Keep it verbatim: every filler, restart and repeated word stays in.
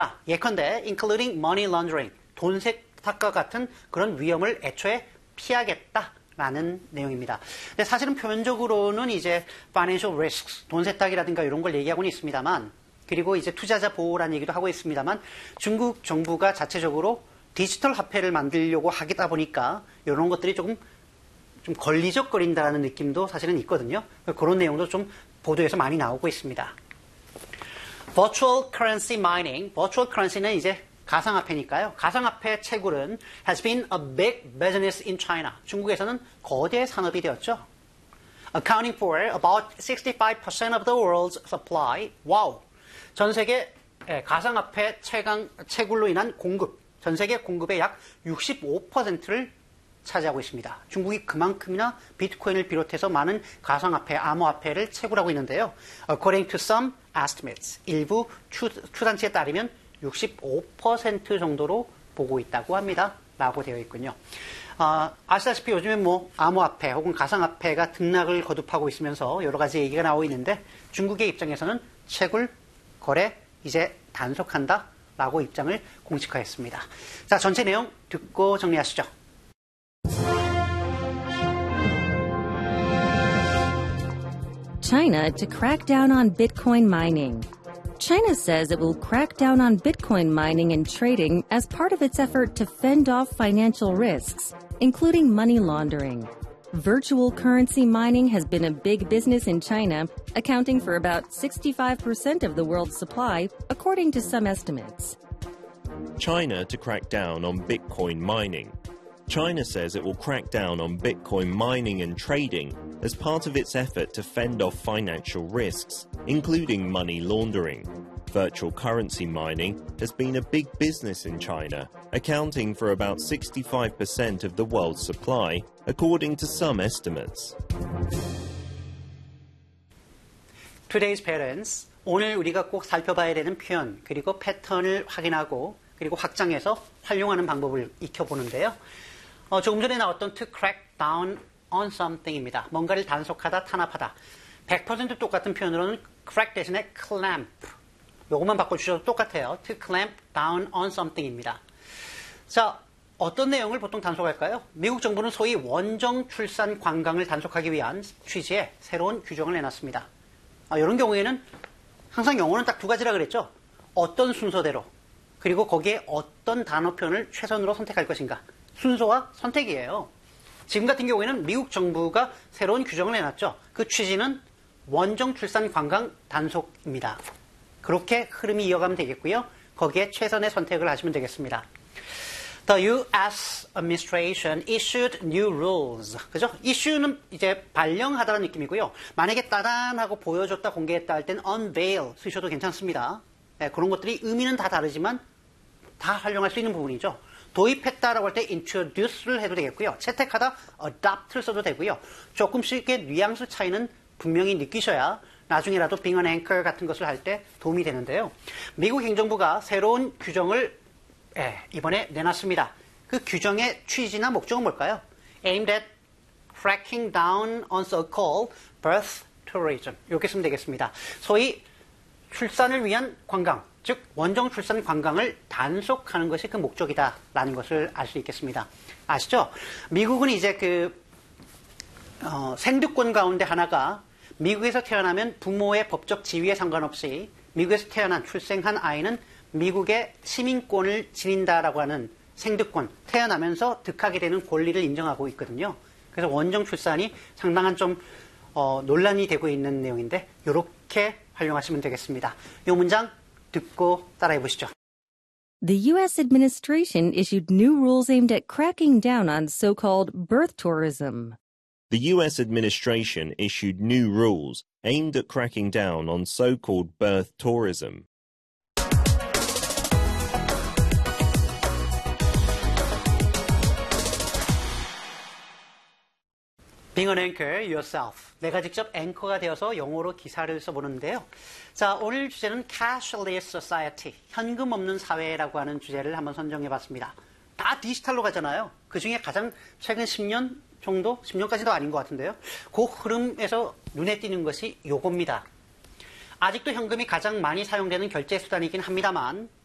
예컨대 including money laundering, 돈 세탁과 같은 그런 위험을 애초에 피하겠다라는 내용입니다. 근데 사실은 표면적으로는 이제 financial risks, 돈 세탁이라든가 이런 걸 얘기하고는 있습니다만, 그리고 이제 투자자 보호라는 얘기도 하고 있습니다만, 중국 정부가 자체적으로 디지털 화폐를 만들려고 하겠다 보니까 이런 것들이 조금 좀 걸리적거린다는 느낌도 사실은 있거든요. 그런 내용도 좀 보도에서 많이 나오고 있습니다. Virtual currency mining, virtual currency는 이제 가상화폐니까요. 가상화폐 채굴은 has been a big business in China. 중국에서는 거대 산업이 되었죠. Accounting for about sixty-five percent of the world's supply. 와우. 전 세계 가상화폐 채광, 채굴로 인한 공급, 전 세계 공급의 약 육십오 퍼센트를 차지하고 있습니다. 중국이 그만큼이나 비트코인을 비롯해서 많은 가상화폐, 암호화폐를 채굴하고 있는데요. According to some estimates, 일부 추, 추산치에 따르면 육십오 퍼센트 정도로 보고 있다고 합니다. 라고 되어 있군요. 어, 아시다시피 요즘에 뭐 암호화폐 혹은 가상화폐가 등락을 거듭하고 있으면서 여러 가지 얘기가 나오고 있는데 중국의 입장에서는 채굴, 거래 이제 단속한다 라고 입장을 공식화했습니다. 자, 전체 내용 듣고 정리하시죠. China to crack down on Bitcoin mining. China says it will crack down on Bitcoin mining and trading as part of its effort to fend off financial risks, including money laundering. Virtual currency mining has been a big business in China, accounting for about sixty-five percent of the world's supply, according to some estimates. China to crack down on Bitcoin mining. China says it will crack down on Bitcoin mining and trading as part of its effort to fend off financial risks, including money laundering. Virtual currency mining has been a big business in China, accounting for about sixty-five percent of the world's supply, according to some estimates. Today's patterns. 오늘 우리가 꼭 살펴봐야 되는 표현, 그리고 패턴을 확인하고 그리고 확장해서 활용하는 방법을 익혀보는데요. 어, 조금 전에 나왔던 to crack down on something입니다. 뭔가를 단속하다, 탄압하다. 백 퍼센트 똑같은 표현으로는 crack 대신에 clamp. 요것만 바꿔주셔도 똑같아요. to clamp down on something입니다. 자, 어떤 내용을 보통 단속할까요? 미국 정부는 소위 원정 출산 관광을 단속하기 위한 취지의 새로운 규정을 내놨습니다. 아, 이런 경우에는 항상 영어는 딱 두 가지라 그랬죠. 어떤 순서대로, 그리고 거기에 어떤 단어 표현을 최선으로 선택할 것인가. 순서와 선택이에요. 지금 같은 경우에는 미국 정부가 새로운 규정을 내놨죠. 그 취지는 원정 출산 관광 단속입니다. 그렇게 흐름이 이어가면 되겠고요. 거기에 최선의 선택을 하시면 되겠습니다. The U S administration issued new rules. 그죠? issue는 이제 발령하다는 느낌이고요. 만약에 따단하고 보여줬다, 공개했다 할 땐 unveil 쓰셔도 괜찮습니다. 네, 그런 것들이 의미는 다 다르지만 다 활용할 수 있는 부분이죠. 도입했다라고 할 때 introduce를 해도 되겠고요. 채택하다 adopt를 써도 되고요. 조금씩의 뉘앙스 차이는 분명히 느끼셔야 나중에라도 being an anchor 같은 것을 할 때 도움이 되는데요. 미국 행정부가 새로운 규정을 예, 이번에 내놨습니다. 그 규정의 취지나 목적은 뭘까요? Aimed at cracking down on so-called birth tourism. 이렇게 쓰면 되겠습니다. 소위 출산을 위한 관광, 즉 원정 출산 관광을 단속하는 것이 그 목적이다라는 것을 알 수 있겠습니다. 아시죠? 미국은 이제 그 어, 생득권 가운데 하나가 미국에서 태어나면 부모의 법적 지위에 상관없이 미국에서 태어난 출생한 아이는 미국의 시민권을 지닌다라고 하는 생득권, 태어나면서 득하게 되는 권리를 인정하고 있거든요. 그래서 원정 출산이 상당한 좀 어, 논란이 되고 있는 내용인데 이렇게 활용하시면 되겠습니다. 이 문장 듣고 따라해 보시죠. The U S administration issued new rules aimed at cracking down on so-called birth tourism. The U S administration issued new rules aimed at cracking down on so-called birth tourism. Being an anchor yourself. 내가 직접 앵커가 되어서 영어로 기사를 써보는데요. 자, 오늘 주제는 cashless society. 현금 없는 사회라고 하는 주제를 한번 선정해봤습니다. 다 디지털로 가잖아요. 그 중에 가장 최근 십 년 정도? 십 년까지도 아닌 것 같은데요. 그 흐름에서 눈에 띄는 것이 요겁니다. 아직도 현금이 가장 많이 사용되는 결제 수단이긴 합니다만